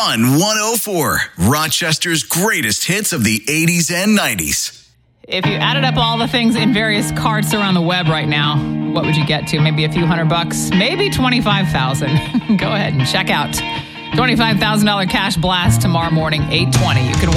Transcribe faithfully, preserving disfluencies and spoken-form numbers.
Fun one oh four, Rochester's greatest hits of the eighties and nineties. If you added up all the things in various carts around the web right now, what would you get to? Maybe a few hundred bucks, maybe twenty-five thousand. Go ahead and check out twenty-five thousand dollars cash blast tomorrow morning, eight twenty. You can